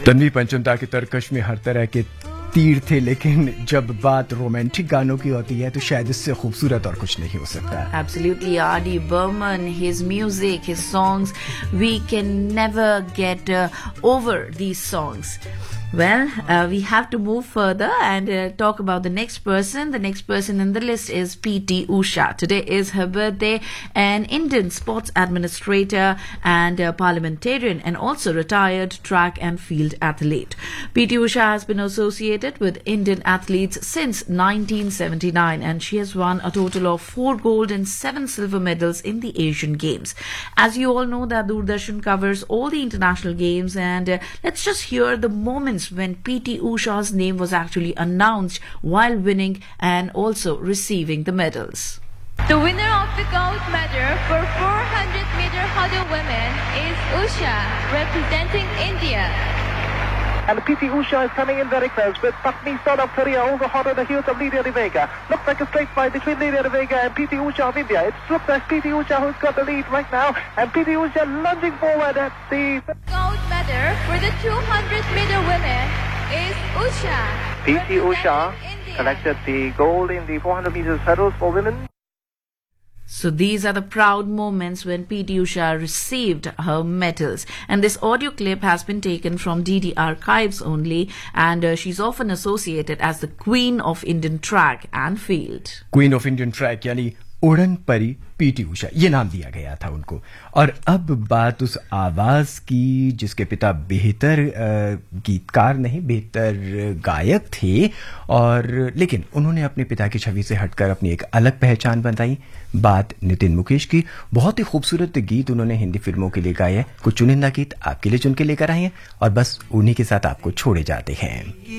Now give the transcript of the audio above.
तन्वी पंचमदा की तरकश में हर तरह के तीर थे, लेकिन जब बात रोमांटिक गानों की होती है तो शायद इससे खूबसूरत और कुछ नहीं हो सकता. Absolutely, R.D. Burman, his music, his songs, we can never get over these songs. Well, we have to move further and talk about the next person. The next person in the list is P.T. Usha. Today is her birthday. An Indian sports administrator and parliamentarian and also retired track and field athlete. P.T. Usha has been associated with Indian athletes since 1979 and she has won a total of 4 gold and 7 silver medals in the Asian Games. As you all know, that Doordarshan covers all the international games and let's just hear the moments when P.T. Usha's name was actually announced while winning and also receiving the medals. The winner of the gold medal for 400-meter hurdle women is Usha, representing India. And P.T. Usha is coming in very close with Patni Son of Korea also hot on the heels of Lydia De Vega. Looks like a straight fight between Lydia De Vega and P.T. Usha of India. It looks like P.T. Usha who's got the lead right now, and P.T. Usha lunging forward at the gold medal for the 200-meter women is Usha. P.T. Usha collected the gold in the 400 meters hurdles for women. So these are the proud moments when P.T. Usha received her medals. And this audio clip has been taken from DD Archives only, and she's often associated as the Queen of Indian Track and Field. Queen of Indian Track यानी उड़न परी PT Usha, ये नाम दिया गया था उनको. और अब बात उस आवाज की जिसके पिता बेहतर गीतकार नहीं, बेहतर गायक थे, और लेकिन उन्होंने अपने पिता की छवि से हटकर अपनी एक अलग पहचान बनाई. बात नितिन मुकेश की. बहुत ही खूबसूरत गीत उन्होंने हिंदी फिल्मों के लिए गाए. कुछ चुनिंदा गीत आपके लिए चुन के लेकर आए हैं और बस उन्हीं के साथ आपको छोड़े जाते हैं.